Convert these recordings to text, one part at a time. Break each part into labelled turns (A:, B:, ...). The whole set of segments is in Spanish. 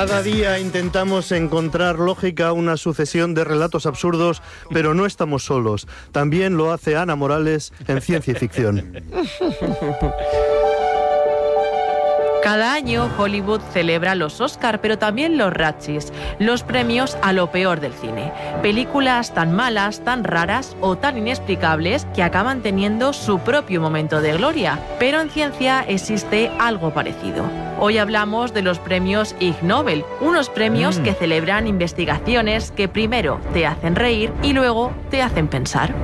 A: Cada día intentamos encontrar lógica a una sucesión de relatos absurdos, pero no estamos solos. También lo hace Ana Morales en Ciencia y Ficción.
B: Cada año Hollywood celebra los Oscar, pero también los Razzies, los premios a lo peor del cine. Películas tan malas, tan raras o tan inexplicables que acaban teniendo su propio momento de gloria. Pero en ciencia existe algo parecido. Hoy hablamos de los premios Ig Nobel, unos premios que celebran investigaciones que primero te hacen reír y luego te hacen pensar.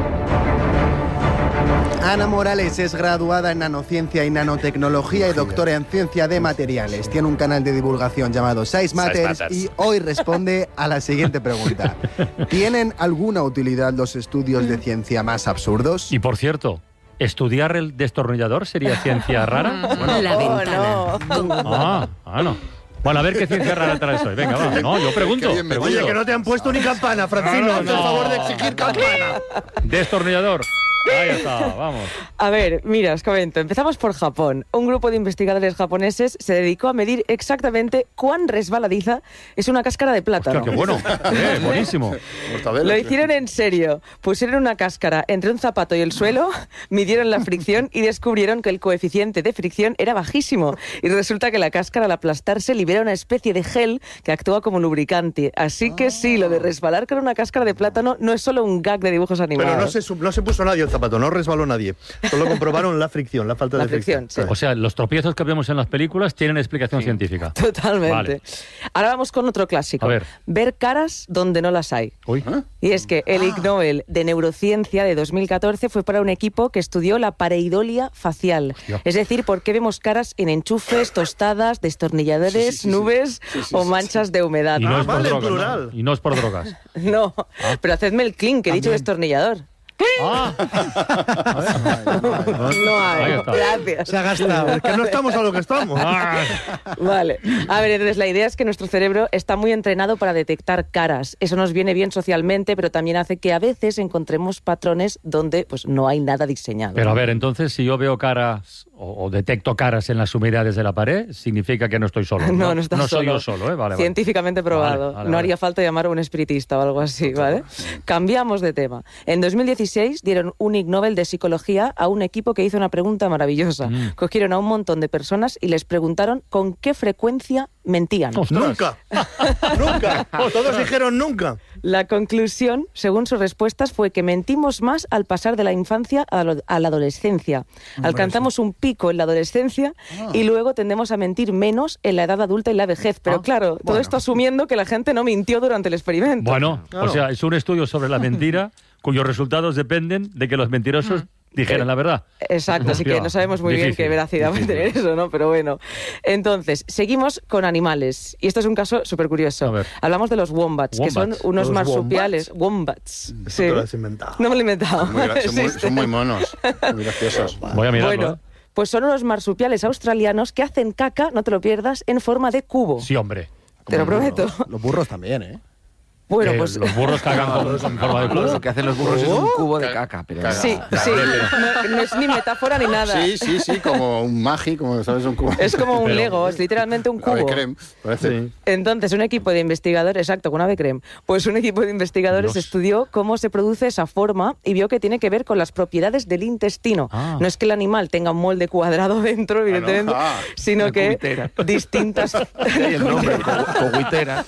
C: Ana Morales es graduada en nanociencia y nanotecnología y doctora en ciencia de materiales. Tiene un canal de divulgación llamado Size Matters y hoy responde a la siguiente pregunta. ¿Tienen alguna utilidad los estudios de ciencia más absurdos?
D: Y por cierto, ¿estudiar el destornillador sería ciencia rara?
E: Bueno, la ventana.
D: No. Bueno, a ver qué ciencia rara traes hoy. Venga, va. No, yo pregunto.
A: Oye, que no te han puesto ni campana, Francino. Hazte el favor de exigir campana.
D: Destornillador. Ahí está, vamos.
F: A ver, mira, os comento. Empezamos por Japón. Un grupo de investigadores japoneses se dedicó a medir exactamente cuán resbaladiza es una cáscara de plátano.
D: Hostia, qué bueno. Buenísimo.
F: Lo hicieron en serio. Pusieron una cáscara entre un zapato y el suelo, midieron la fricción y descubrieron que el coeficiente de fricción era bajísimo. Y resulta que la cáscara al aplastarse libera una especie de gel que actúa como lubricante. Así que sí, lo de resbalar con una cáscara de plátano no es solo un gag de dibujos animados.
A: Pero no se puso nadie el zapato, no resbaló nadie. Solo comprobaron la fricción, la falta de fricción.
F: Sí.
D: O sea, los tropiezos que vemos en las películas tienen explicación científica.
F: Totalmente.
D: Vale.
F: Ahora vamos con otro clásico.
D: A ver.
F: Ver caras donde no las hay.
D: Uy.
F: Y es que el Ig Nobel de Neurociencia de 2014 fue para un equipo que estudió la pareidolia facial.
D: Hostia.
F: Es decir, por qué vemos caras en enchufes, tostadas, destornilladores, nubes o manchas de humedad.
D: Y no es por
A: vale,
D: drogas,
A: plural.
D: ¿no? Y no es por drogas.
F: No, pero hacedme el clink, que he dicho destornillador.
D: Ah,
F: No
D: ahí
F: hay.
D: está.
F: Gracias.
A: Se ha gastado. Es que no estamos a lo que estamos.
F: Vale. A ver, entonces la idea es que nuestro cerebro está muy entrenado para detectar caras. Eso nos viene bien socialmente, pero también hace que a veces encontremos patrones donde pues no hay nada diseñado.
D: Pero a ver, entonces, si yo veo caras o detecto caras en las humedades de la pared, significa que no estoy solo.
F: No estás
D: no soy
F: solo.
D: yo solo, ¿eh? Vale,
F: Científicamente probado.
D: Vale.
F: No haría falta llamar a un espiritista o algo así, ¿vale? Cambiamos de tema. En 2016 dieron un Ig Nobel de Psicología a un equipo que hizo una pregunta maravillosa. Cogieron a un montón de personas y les preguntaron con qué frecuencia mentían.
A: Nunca. Nunca. Todos dijeron nunca.
F: La conclusión, según sus respuestas, fue que mentimos más al pasar de la infancia a la adolescencia. Alcanzamos un pico en la adolescencia y luego tendemos a mentir menos en la edad adulta y la vejez. Pero claro, todo esto asumiendo que la gente no mintió durante el experimento.
D: Bueno,
A: Claro.
D: o sea, es un estudio sobre la mentira cuyos resultados dependen de que los mentirosos dijeran la verdad.
F: Exacto, así que no sabemos muy bien qué veracidad va a tener eso, ¿no? Pero bueno. Entonces, seguimos con animales. Y esto es un caso súper
D: A
F: curioso.
D: ver.
F: Hablamos de los wombats, que son unos
A: ¿Los
F: marsupiales. Wombats.
A: Eso
F: Sí.
A: te lo has inventado.
F: No me lo he inventado.
G: Son muy monos, muy graciosos.
D: Voy a mirarlo,
F: Bueno, pues son unos marsupiales australianos que hacen caca, no te lo pierdas, en forma de cubo.
D: Sí, hombre.
F: Te lo prometo.
C: Los burros también, ¿eh?
F: Bueno,
D: Que
F: pues...
D: los burros cagan en forma de cubo.
E: Lo que hacen los burros es un cubo de caca. Pero
F: Sí, sí. No es ni metáfora ni nada.
G: Sí, como un magi, como sabes, un cubo.
F: Es como un
D: Pero-
F: Lego, es literalmente un
G: Ave
F: cubo.
G: creme, parece.
F: Entonces, un equipo de investigadores, exacto, con ave creme, pues un equipo de investigadores
D: Dios.
F: estudió cómo se produce esa forma y vio que tiene que ver con las propiedades del intestino.
D: Ah.
F: No es que el animal tenga un molde cuadrado dentro, evidentemente,
G: Ah,
F: sino
E: una
F: que
E: cubitera.
F: distintas...
E: Y el nombre, coguitera.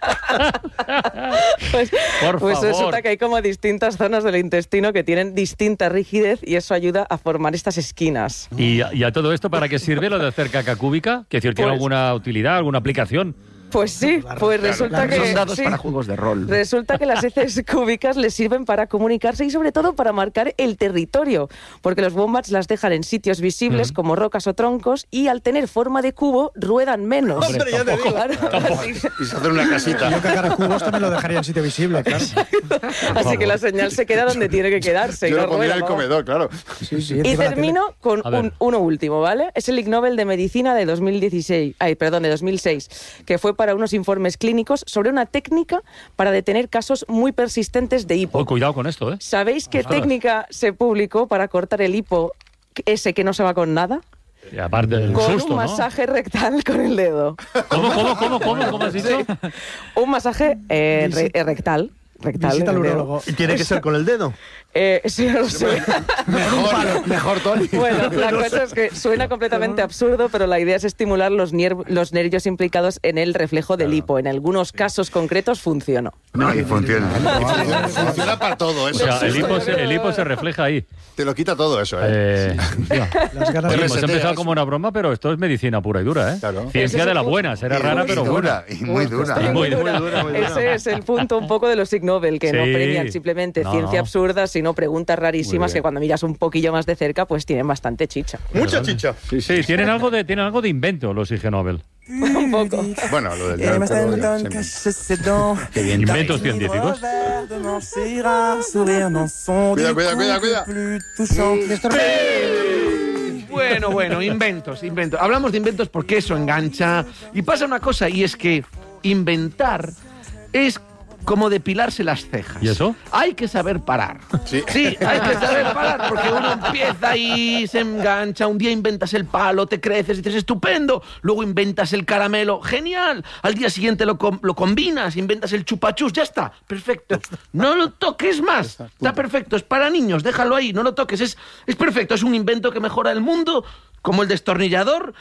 F: Pues,
D: Por
F: pues
D: favor.
F: resulta que hay como distintas zonas del intestino que tienen distinta rigidez y eso ayuda a formar estas esquinas.
D: ¿Y a todo esto para qué sirve lo de hacer caca cúbica? ¿Que decir, tiene
F: Pues-
D: alguna utilidad, alguna aplicación?
F: Pues sí, pues resulta que...
E: Son dados
F: sí.
E: para juegos de rol.
F: Resulta que las heces cúbicas les sirven para comunicarse y sobre todo para marcar el territorio, porque los wombats las dejan en sitios visibles como rocas o troncos y al tener forma de cubo ruedan menos.
A: Hombre, ya te digo.
F: Claro, así,
G: Y se hace una casita.
H: Yo cagar a cubos también lo dejaría en sitio visible, claro.
F: así que la señal se queda donde tiene que quedarse.
G: Yo
F: no
G: lo pondría en
F: rueda,
G: el
F: vamos.
G: comedor, claro.
H: Sí, sí.
F: Y
H: encima de la
F: termino con
D: A ver.
F: uno último, ¿vale? Es el Ig Nobel de Medicina de 2006, que fue para unos informes clínicos sobre una técnica para detener casos muy persistentes de hipo.
D: Oh, cuidado con esto, ¿eh?
F: ¿Sabéis qué técnica se publicó para cortar el hipo ese que no se va con nada?
D: Y aparte del
F: con
D: susto,
F: un
D: ¿no?
F: masaje rectal con el dedo.
D: ¿Cómo has dicho?
F: Un masaje rectal.
H: Visita al
F: en el dedo.
H: urólogo.
A: ¿Y tiene que ser con el dedo?
F: Sí, no lo sé.
G: Mejor, Tony.
F: Bueno, la cosa es que suena completamente absurdo, pero la idea es estimular los nervios implicados en el reflejo del hipo. En algunos casos concretos funcionó.
I: No, y funciona.
G: Funciona para todo
D: O
G: eso.
D: sea, el hipo se refleja ahí.
G: Te lo quita todo eso, ¿eh?
H: Las ganas
G: Te
H: de-
D: Hemos
G: reseteas.
D: empezado como una broma, pero esto es medicina pura y dura, ¿eh?
G: Claro.
F: Ese
D: Ciencia
F: es
D: de
F: el
D: la
F: punto.
D: buena, será
I: Y
D: rara,
I: muy
D: pero buena.
I: dura, y muy dura.
D: Muy
F: dura. Ese es el punto un poco de los Ig Nobel, que no
D: Sí.
F: premian simplemente
D: No,
F: ciencia
D: no.
F: absurda, sino preguntas
D: Muy
F: rarísimas
D: bien.
F: que cuando miras un poquillo más de cerca, pues tienen bastante chicha.
A: Mucha chicha.
D: Sí, tienen algo de invento los Ig Nobel.
F: Un poco.
G: Bueno, lo del
D: Inventos científicos.
G: Cuidado.
J: Bueno, inventos. Hablamos de inventos porque eso engancha. Y pasa una cosa, y es que inventar es como depilarse las cejas.
D: ¿Y eso?
J: Hay que saber parar.
G: Sí.
J: Hay que saber parar, porque uno empieza y se engancha. Un día inventas el palo, te creces, dices estupendo. Luego inventas el caramelo, genial. Al día siguiente lo combinas, inventas el chupachus, ya está, perfecto. No lo toques más. Está perfecto, es para niños, déjalo ahí, no lo toques. Es perfecto, es un invento que mejora el mundo, como el destornillador.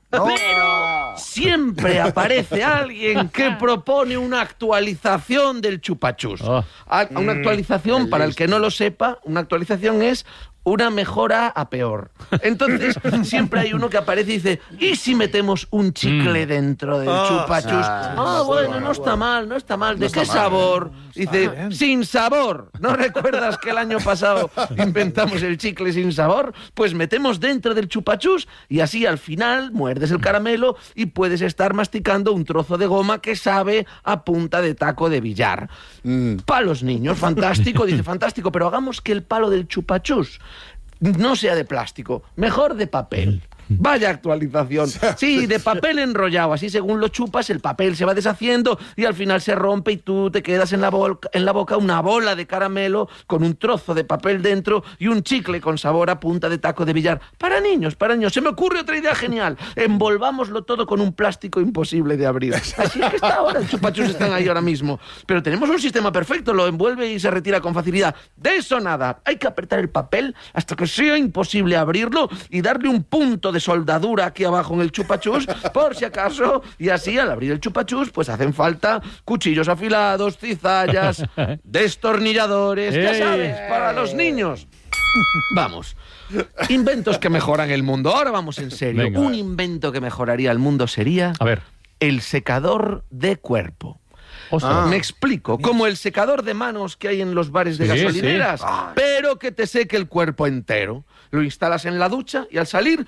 J: Pero siempre aparece alguien que propone una actualización del chupachus. Una actualización, para el que no lo sepa, una actualización es una mejora a peor. Entonces, siempre hay uno que aparece y dice, ¿y si metemos un chicle dentro del chupachus? Bueno, no está mal. ¿De qué sabor? Dice, sin sabor. ¿No recuerdas que el año pasado inventamos el chicle sin sabor? Pues metemos dentro del chupachus y así al final muerdes el caramelo y puedes estar masticando un trozo de goma que sabe a punta de taco de billar. Para los niños, fantástico. Dice, fantástico, pero hagamos que el palo del chupachus no sea de plástico, mejor de papel. Vaya actualización. Sí, de papel enrollado. Así según lo chupas, el papel se va deshaciendo y al final se rompe y tú te quedas en la boca una bola de caramelo con un trozo de papel dentro y un chicle con sabor a punta de taco de billar. Para niños. Se me ocurre otra idea genial. Envolvámoslo todo con un plástico imposible de abrir. Así es que está ahora. El chupachus están ahí ahora mismo. Pero tenemos un sistema perfecto. Lo envuelve y se retira con facilidad. De eso nada. Hay que apretar el papel hasta que sea imposible abrirlo y darle un punto de soldadura aquí abajo en el chupachus, por si acaso, y así al abrir el chupachus, pues hacen falta cuchillos afilados, cizallas, destornilladores, ya sabes, para los niños. Vamos. Inventos que mejoran el mundo. Ahora vamos en serio.
D: Venga.
J: Un invento que mejoraría el mundo sería
D: A ver.
J: el secador de cuerpo.
D: Ostras.
J: Me explico, como el secador de manos que hay en los bares de
D: Sí,
J: gasolineras,
D: sí.
J: pero que te seque el cuerpo entero. Lo instalas en la ducha y al salir...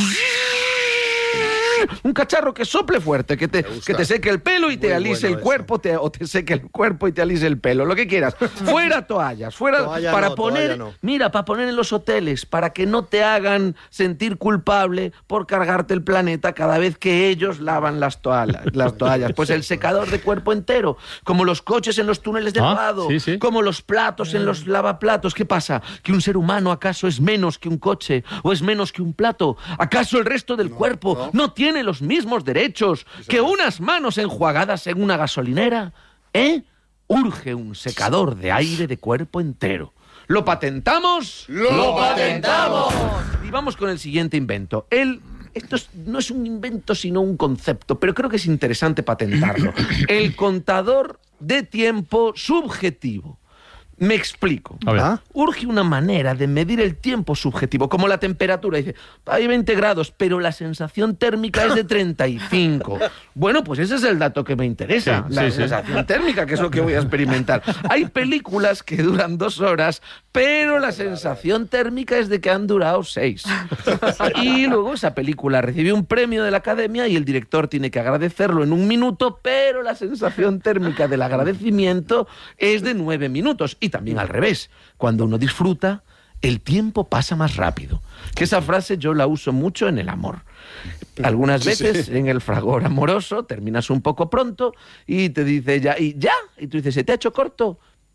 J: un cacharro que sople fuerte, que te seque el pelo y te alise el cuerpo, o te seque el cuerpo y te alise el pelo, lo que quieras. Fuera toallas,
A: Toalla
J: para
A: no,
J: poner,
A: toalla no.
J: mira, para poner en los hoteles, para que no te hagan sentir culpable por cargarte el planeta cada vez que ellos lavan las toallas. Pues el secador de cuerpo entero, como los coches en los túneles de lavado,
D: sí, sí.
J: como los platos en los lavaplatos. ¿Qué pasa? ¿Que un ser humano acaso es menos que un coche o es menos que un plato? ¿Acaso el resto del cuerpo no tiene los mismos derechos que unas manos enjuagadas en una gasolinera? Urge un secador de aire de cuerpo entero. ¿Lo patentamos?
G: ¡Lo patentamos!
J: Y vamos con el siguiente invento. Esto no es un invento, sino un concepto, pero creo que es interesante patentarlo. El contador de tiempo subjetivo. Me explico.
D: A ver.
J: Urge una manera de medir el tiempo subjetivo, como la temperatura. Dice, hay 20 grados, pero la sensación térmica es de 35. Bueno, pues ese es el dato que me interesa.
D: Sí,
J: la
D: sí, sí.
J: sensación térmica, que es lo que voy a experimentar. Hay películas que duran 2 horas, pero la sensación térmica es de que han durado 6. Y luego esa película recibió un premio de la Academia y el director tiene que agradecerlo en 1 minuto, pero la sensación térmica del agradecimiento es de 9 minutos. Y también al revés. Cuando uno disfruta, el tiempo pasa más rápido. Que esa frase yo la uso mucho en el amor. Algunas veces en el fragor amoroso terminas un poco pronto y te dice ya, y tú dices, ¿se te ha hecho corto?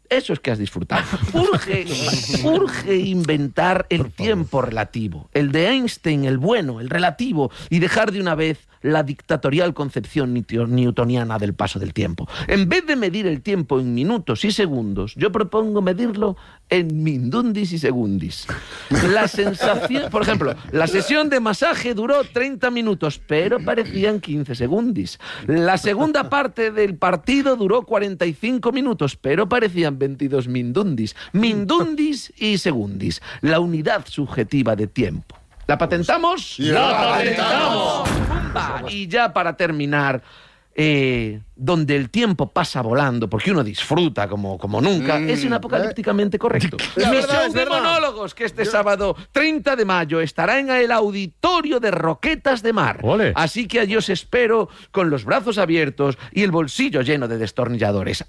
J: Eso es que has disfrutado. Urge inventar el tiempo relativo, el de Einstein, el bueno, el relativo, y dejar de una vez la dictatorial concepción newtoniana del paso del tiempo. En vez de medir el tiempo en minutos y segundos, yo propongo medirlo en mindundis y segundis. La sensación, por ejemplo, la sesión de masaje duró 30 minutos, pero parecían 15 segundis. La segunda parte del partido duró 45 minutos, pero parecían 22 mindundis. Mindundis y segundis. La unidad subjetiva de tiempo. ¿La patentamos?
G: ¡La patentamos!
J: Y ya para terminar, donde el tiempo pasa volando, porque uno disfruta como nunca, es inapocalípticamente correcto. Mi show de monólogos, que este sábado 30 de mayo estará en el Auditorio de Roquetas de Mar.
D: ¡Ole!
J: Así que allí os espero con los brazos abiertos y el bolsillo lleno de destornilladores.